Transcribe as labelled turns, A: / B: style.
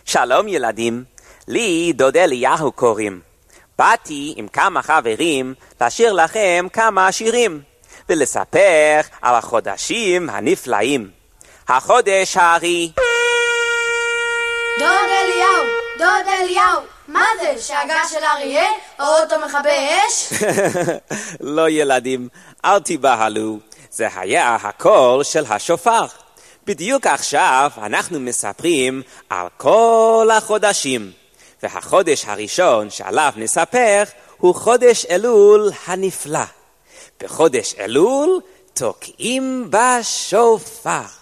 A: שלום ילדים, לי דוד אליהו קוראים. באתי עם כמה חברים לשיר לכם כמה שירים, ולספר על החודשים הנפלאים. החודש הארי.
B: דוד אליהו, מה זה? שאגה של אריה? או אוטו מכבי אש?
A: לא ילדים, אל תיבהלו, זה היה הקול של השופר. בדיוק עכשיו אנחנו מספרים על כל החודשים, והחודש הראשון שעליו נספר הוא חודש אלול הנפלא. בחודש אלול תוקעים בשופר.